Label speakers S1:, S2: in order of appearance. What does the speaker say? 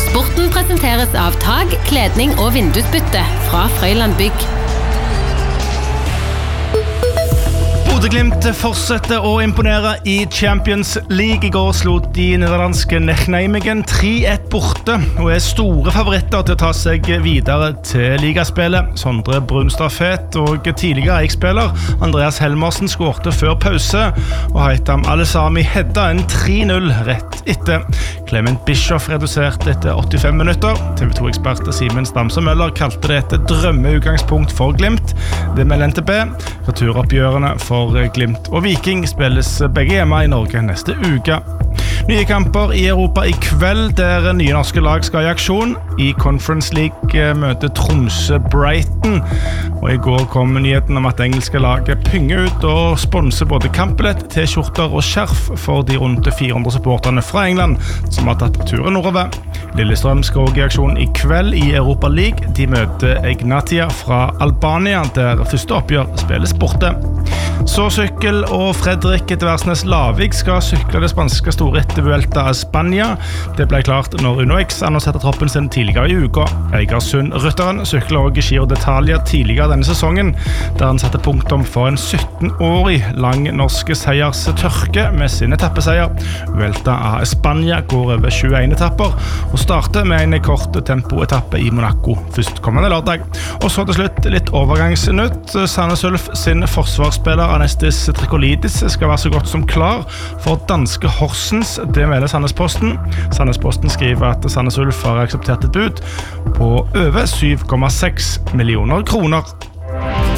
S1: Sporten presenteres av Tag, kledning og vindusbytte fra Frøyland Bygg.
S2: Bodø/Glimt fortsetter å imponere i Champions League. I går slo de nederlandske Nijmegen 3-1 borte og store favoritter til å ta seg videre til ligaspillet. Sondre Brunstad Fet og tidligere Eik-spiller Andreas Helmersen skårte før pause, og Haitham Al-Sami hedda en 3-0 rett etter. Clement Bischoff reduserte etter 85 minutter. TV 2-ekspert Simen Stamse Møller kalte det et drømmeutgangspunkt for Glimt. Det melder NTB. Returoppgjørene for Glimt og Viking spilles begge hjemme i Norge neste uke. Nye kamper i Europa i kveld, der nye norske lag skal i aksjon. I Conference League møter Tromsø Brighton, og i går kom nyheten om at engelske laget pynger ut og sponser både kampbillett, T-skjorter og skjerf for de rundt 400 supporterne fra England som har tatt turen nordover. Lillestrøm skal også i aksjon i kveld i Europa League. De møter Egnatia fra Albania, der første oppgjør spilles borte. Så sykkel, og Fredrik Tversnes Lavik skal sykle det spanske storrittet Vuelta a Spania. Det ble klart når UnoX annonserte troppen sin tidligere i uka. Eigersund-rytteren sykler også Giro d'Italia tidligere denne sesongen, der han satte punktum for en 17-årig lang norske seierstørke med sin etappeseier. Vuelta a Spania går over 21 etapper og starter med en kort tempoetappe i Monaco førstkommende lørdag. Og så til slutt litt overgangsnytt. Sandnes Ulf sin forsvarsspiller Anestis Trikolidis skal være så godt som klar for danske Horsens. Det melder Sandnesposten. Sandnesposten skriver at Sandnes Ulf har akseptert et bud på over 7,6 millioner kroner.